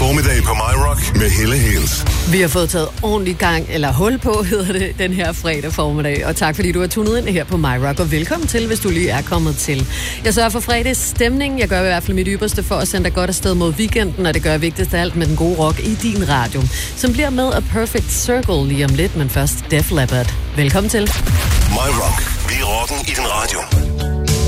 Formiddag på My Rock med Helle Hales. Vi har fået taget ordentlig gang, eller hul på, hedder det, den her fredag formiddag. Og tak fordi du har tunet ind her på My Rock, og velkommen til, hvis du lige er kommet til. Jeg sørger for fredags stemning. Jeg gør i hvert fald mit ypperste for at sende dig godt afsted mod weekenden, og det gør jeg vigtigst af alt med den gode rock i din radio, som bliver med A Perfect Circle lige om lidt, men først Def Leppard. Velkommen til. My Rock. Vi er rocken i din radio.